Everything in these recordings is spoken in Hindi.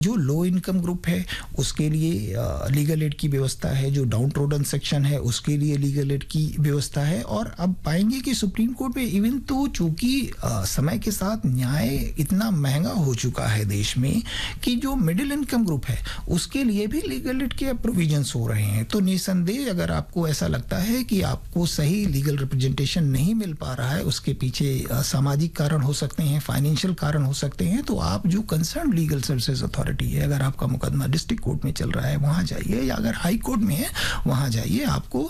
जो लो इनकम ग्रुप है उसके लिए लीगल एड की व्यवस्था है, जो डाउन ट्रोडन सेक्शन है उसके लिए लीगल एड की व्यवस्था है। और अब पाएंगे कि सुप्रीम कोर्ट में इवन तो चूंकि समय के साथ न्याय इतना महंगा हो चुका है देश में कि जो मिडिल इनकम ग्रुप है उसके लिए भी लीगल एड के प्रोविजंस हो रहे हैं। तो निसंदेह अगर आपको ऐसा लगता है कि आपको सही लीगल रिप्रेजेंटेशन नहीं मिल पा रहा है, उसके पीछे सामाजिक कारण हो सकते हैं, फाइनेंशियल कारण हो सकते हैं, तो आप जो कंसर्न लीगल सर्विसेज अथॉरिटी है, अगर आपका मुकदमा डिस्ट्रिक्ट कोर्ट में चल रहा है वहां जाइए, या अगर हाई कोर्ट में है वहां जाइए। आपको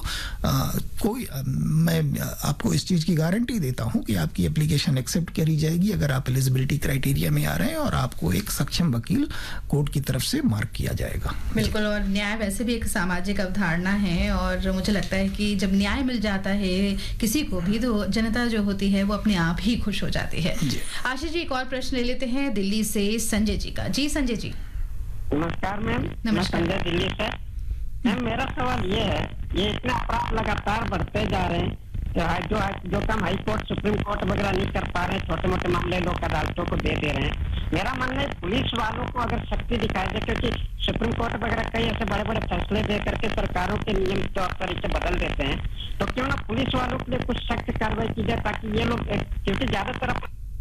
मैं आपको इस चीज की गारंटी देता हूं कि आपकी एप्लीकेशन एक्सेप्ट करी जाएगी अगर आप एलिजिबिलिटी क्राइटेरिया में आ रहे हैं, और आपको एक सक्षम वकील कोर्ट की तरफ से मार्क किया जाएगा। बिल्कुल, और न्याय वैसे भी एक सामाजिक अवधारणा है, और मुझे लगता है कि जब न्याय मिल जाता है किसी को भी तो जनता जो होती है वो अपने आप ही खुश हो जाती है। आशीष जी, एक और प्रश्न ले लेते हैं दिल्ली से संजय जी का। जी संजय जी। नमस्कार मैम, मैं संजय दिल्ली से। मैम मेरा सवाल ये है, ये इतने अपराध लगातार बढ़ते जा रहे हैं, जो काम हाई कोर्ट सुप्रीम कोर्ट वगैरह नहीं कर पा रहे, छोटे मोटे मामले लोग अदालतों को दे रहे हैं। मेरा मानना है पुलिस वालों को अगर शक्ति दिखाई जाए, क्योंकि सुप्रीम कोर्ट वगैरह कई ऐसे बड़े बड़े फैसले दे करके सरकारों के नियम तौर तरीके बदल देते हैं, तो क्यों ना पुलिस वालों के लिए कुछ सख्त कार्रवाई की जाए ताकि ये लोग, क्योंकि ज्यादातर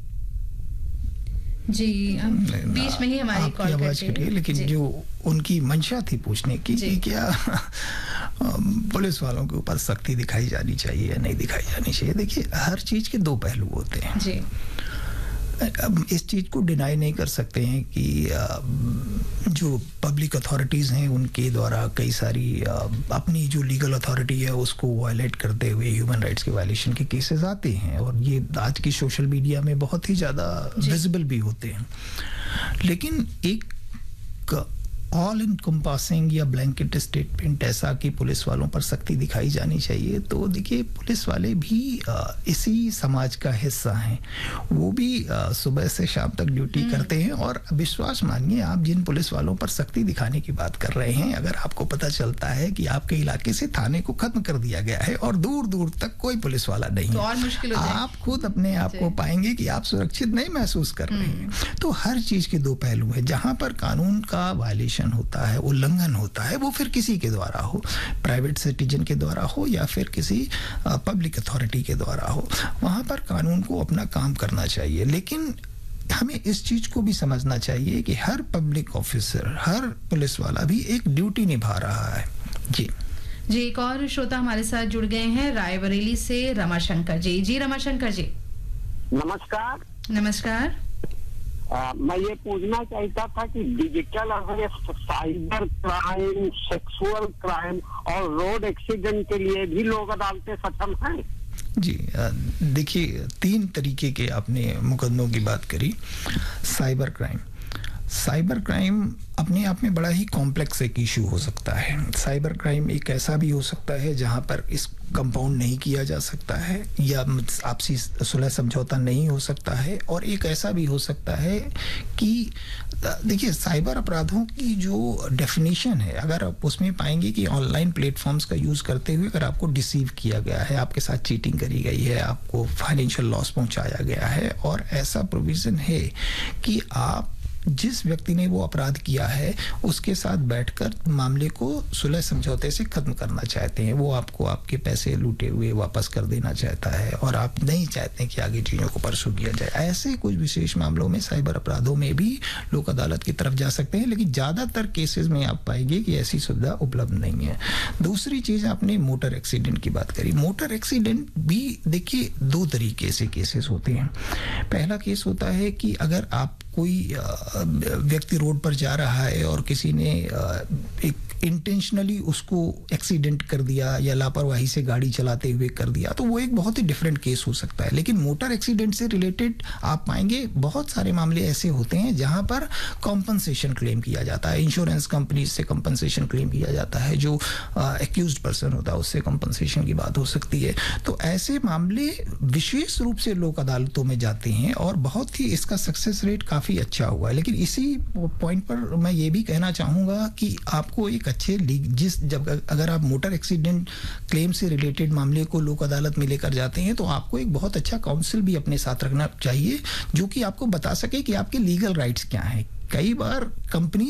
जी बीच में ही हमारी कॉल आवाज कटी है, लेकिन जो उनकी मंशा थी पूछने की कि क्या पुलिस वालों के ऊपर सख्ती दिखाई जानी चाहिए या नहीं दिखाई जानी चाहिए। देखिए, हर चीज के दो पहलू होते हैं जी। अब इस चीज को डिनाई नहीं कर सकते हैं कि जो पब्लिक अथॉरिटीज हैं उनके द्वारा कई सारी अपनी जो लीगल अथॉरिटी है उसको वायलेट करते हुए ह्यूमन राइट्स के वायलेशन के केसेस आते हैं, और ये आज की सोशल मीडिया में बहुत ही ज्यादा विजिबल भी होते हैं। लेकिन एक ऑल इनकम्पासिंग या ब्लैंकेट स्टेटमेंट ऐसा कि पुलिस वालों पर सख्ती दिखाई जानी चाहिए, तो देखिए पुलिस वाले भी इसी समाज का हिस्सा हैं। वो भी सुबह से शाम तक ड्यूटी करते हैं, और विश्वास मानिए, आप जिन पुलिस वालों पर सख्ती दिखाने की बात कर रहे हैं, अगर आपको पता चलता है कि आपके इलाके से थाने को खत्म कर दिया गया है और दूर दूर तक कोई पुलिस वाला नहीं है, तो और मुश्किल हो जाएगी। आप खुद अपने आप को पाएंगे कि आप सुरक्षित नहीं महसूस कर रहे हैं। तो हर चीज के दो पहलू है। जहां पर कानून का वायलेशन होता है, उल्लंघन होता है, वो फिर किसी के द्वारा हो, प्राइवेट सिटीजन के द्वारा हो या फिर किसी पब्लिक अथॉरिटी के द्वारा हो, वहां पर कानून को अपना काम करना चाहिए। लेकिन हमें इस चीज को भी समझना चाहिए कि हर पब्लिक ऑफिसर, हर पुलिस वाला भी एक ड्यूटी निभा रहा है। जी जी, एक और श्रोता हमारे साथ जुड़ गए हैं रायबरेली से, रमाशंकर जी। जी रमाशंकर जी। नमस्कार। नमस्कार। मैं ये पूछना चाहता था कि digital arrest, cyber crime, sexual crime और रोड एक्सीडेंट के लिए भी लोग अदालतें सक्षम हैं? जी, देखिए, तीन तरीके के आपने मुकदमों की बात करी। साइबर क्राइम अपने आप में बड़ा ही कॉम्प्लेक्स एक इशू हो सकता है। साइबर क्राइम एक ऐसा भी हो सकता है जहां पर इस कंपाउंड नहीं किया जा सकता है या आपसी सुलह समझौता नहीं हो सकता है, और एक ऐसा भी हो सकता है कि देखिए, साइबर अपराधों की जो डेफिनेशन है, अगर आप उसमें पाएंगे कि ऑनलाइन प्लेटफॉर्म्स का यूज करते हुए अगर आपको डिसीव किया गया है, आपके साथ चीटिंग करी गई है, आपको फाइनेंशियल लॉस पहुंचाया गया है, और ऐसा प्रोविजन है कि आप जिस व्यक्ति ने वो अपराध किया है उसके साथ बैठकर मामले को सुलह समझौते से खत्म करना चाहते हैं, वो आपको आपके पैसे लूटे हुए वापस कर देना चाहता है, और आप नहीं चाहते कि आगे चीजों को परसू किया जाए, ऐसे कुछ विशेष मामलों में साइबर अपराधों में भी लोग अदालत की तरफ जा सकते हैं। लेकिन ज्यादातर केसेस में आप पाएंगे कि ऐसी सुविधा उपलब्ध नहीं है। दूसरी चीज, आपने मोटर एक्सीडेंट की बात करी। मोटर एक्सीडेंट भी देखिए दो तरीके से केसेस होते हैं। पहला केस होता है कि अगर आप कोई व्यक्ति रोड पर जा रहा है और किसी ने एक इंटेंशनली उसको एक्सीडेंट कर दिया या लापरवाही से गाड़ी चलाते हुए कर दिया, तो वो एक बहुत ही डिफरेंट केस हो सकता है। लेकिन मोटर एक्सीडेंट से रिलेटेड आप पाएंगे बहुत सारे मामले ऐसे होते हैं जहां पर कॉम्पनसेशन क्लेम किया जाता है, इंश्योरेंस कंपनी से कॉम्पनसेशन क्लेम किया जाता है, जो एक्यूज्ड पर्सन होता है उससे कॉम्पनसेशन की बात हो सकती है। तो ऐसे मामले विशेष रूप से लोक अदालतों में जाते हैं, और बहुत ही इसका सक्सेस रेट काफी अच्छा हुआ है। लेकिन इसी पॉइंट पर मैं ये भी कहना चाहूंगा कि आपको एक अच्छे जब अगर आप मोटर एक्सीडेंट क्लेम से रिलेटेड मामले को लोक अदालत में लेकर जाते हैं, तो आपको एक बहुत अच्छा काउंसिल भी अपने साथ रखना चाहिए, जो कि आपको बता सके कि आपके लीगल राइट्स क्या हैं, कई बार कंपनी